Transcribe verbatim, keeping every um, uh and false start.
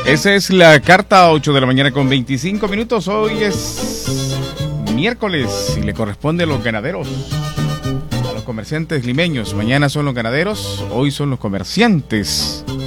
Esa es la carta, ocho de la mañana con veinticinco minutos. Hoy es miércoles y le corresponde a los ganaderos, a los comerciantes limeños. Mañana son los ganaderos, hoy son los comerciantes.